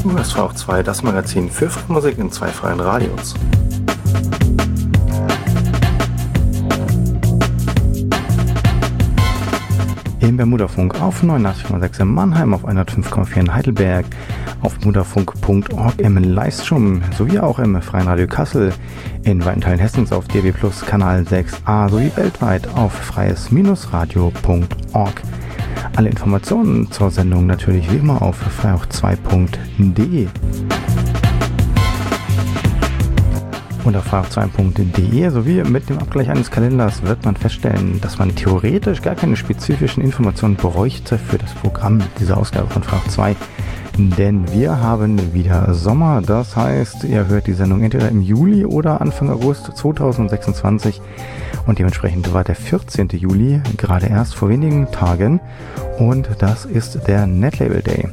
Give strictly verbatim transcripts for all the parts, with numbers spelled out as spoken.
Du hörst Frauch zwei, das Magazin für freie Musik in zwei freien Radios. Im Bermudafunk auf neunundachtzig Komma sechs in Mannheim, auf hundertfünf Komma vier in Heidelberg, auf bermudafunk punkt org im Livestream sowie auch im Freien Radio Kassel, in weiten Teilen Hessens auf D A B Plus Kanal sechs a sowie weltweit auf freies radio punkt org. Alle Informationen zur Sendung natürlich wie immer auf frauch zwei punkt de. Unter frauch zwei punkt de sowie mit dem Abgleich eines Kalenders wird man feststellen, dass man theoretisch gar keine spezifischen Informationen bräuchte für das Programm dieser Ausgabe von Frauch zwei. Denn wir haben wieder Sommer, das heißt, ihr hört die Sendung entweder im Juli oder Anfang August zweitausendsechsundzwanzig und dementsprechend war der vierzehnten Juli gerade erst vor wenigen Tagen und das ist der Netlabel Day.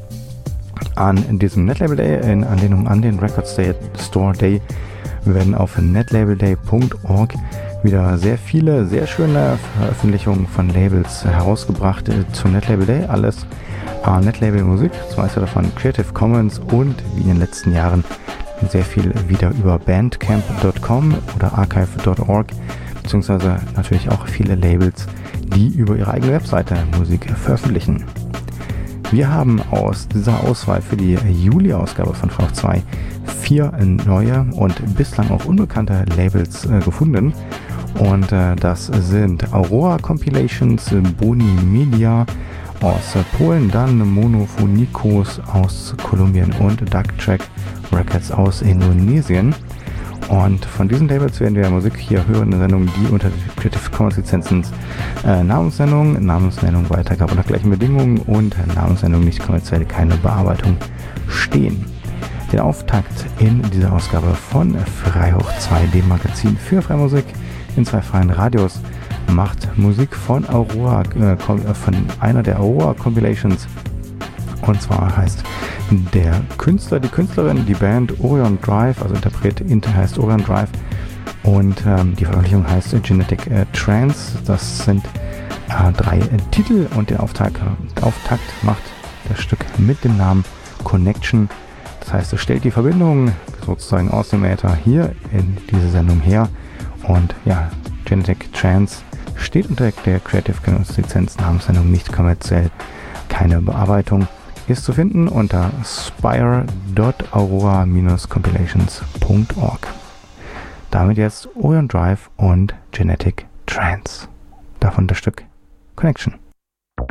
An diesem Netlabel Day, in Anlehnung an den Record Store Day, werden auf netlabel day punkt org wieder sehr viele, sehr schöne Veröffentlichungen von Labels herausgebracht zu Netlabel Day. Alles Uh, Netlabel Musik, das meiste davon Creative Commons und wie in den letzten Jahren sehr viel wieder über bandcamp punkt com oder archive punkt org, beziehungsweise natürlich auch viele Labels, die über ihre eigene Webseite Musik veröffentlichen. Wir haben aus dieser Auswahl für die Juli-Ausgabe von Frauch zwei vier neue und bislang auch unbekannte Labels äh, gefunden. Und äh, das sind Aurora Compilations, Boni Media aus Polen, dann Monophonikos aus Kolumbien und Dark Track Records aus Indonesien. Und von diesen Labels werden wir Musik hier hören, eine Sendung, die unter Creative Commons Lizenzen äh, Namenssendung, Namensnennung, Weitergabe unter gleichen Bedingungen und Namensnennung nicht kommerziell, keine Bearbeitung stehen. Den Auftakt in dieser Ausgabe von Freihoch zwei, dem Magazin für freie Musik in zwei freien Radios, macht Musik von Aurora, äh, von einer der Aurora Compilations. Und zwar heißt der Künstler, die Künstlerin, die Band Orion Drive, also Interpret heißt Orion Drive. Und ähm, die Veröffentlichung heißt Genetic äh, Trance. Das sind äh, drei äh, Titel und den Auftakt, äh, Auftakt macht das Stück mit dem Namen Connection. Das heißt, es stellt die Verbindung sozusagen aus dem Äther hier in diese Sendung her. Und ja, Genetic Trance steht unter der Creative Commons Lizenz, Namensnennung nicht kommerziell, keine Bearbeitung, ist zu finden unter spire punkt aurora dash compilations punkt org. Damit jetzt Orion Drive und Genetic Trance. Davon das Stück Connection.